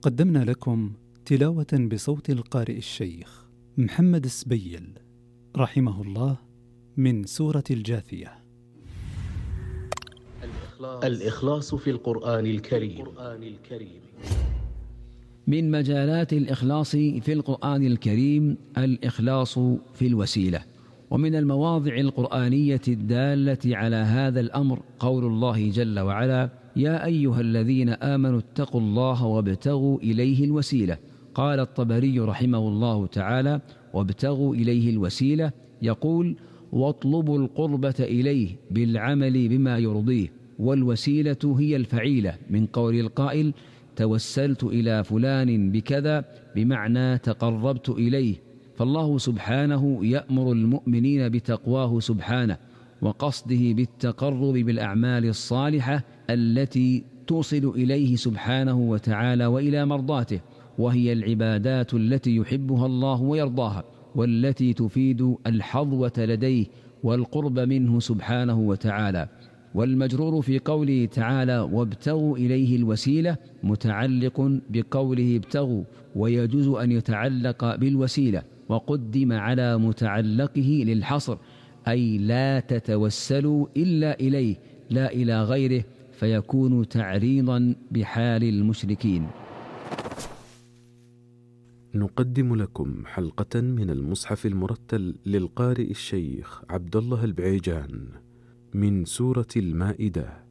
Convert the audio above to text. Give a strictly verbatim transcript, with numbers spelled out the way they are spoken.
قدمنا لكم تلاوة بصوت القارئ الشيخ محمد السبيل رحمه الله من سورة الجاثية. الإخلاص في القرآن الكريم. من مجالات الإخلاص في القرآن الكريم الإخلاص في الوسيلة. ومن المواضع القرآنية الدالة على هذا الأمر قول الله جل وعلا: يا أيها الذين آمنوا اتقوا الله وابتغوا إليه الوسيلة. قال الطبري رحمه الله تعالى: وابتغوا إليه الوسيلة يقول: واطلبوا القربة إليه بالعمل بما يرضيه. والوسيلة هي الفعيلة من قول القائل: توسلت إلى فلان بكذا، بمعنى تقربت إليه. فالله سبحانه يأمر المؤمنين بتقواه سبحانه وقصده بالتقرب بالأعمال الصالحة التي توصل إليه سبحانه وتعالى وإلى مرضاته، وهي العبادات التي يحبها الله ويرضاها، والتي تفيد الحظوة لديه والقرب منه سبحانه وتعالى. والمجرور في قوله تعالى: وابتغوا إليه الوسيلة متعلق بقوله ابتغوا، ويجوز أن يتعلق بالوسيلة وقدم على متعلقه للحصر، أي لا تتوسلوا إلا إليه لا إلى غيره، فيكون تعريضا بحال المشركين. نقدم لكم حلقة من المصحف المرتل للقارئ الشيخ عبد الله البعيجان من سورة المائدة.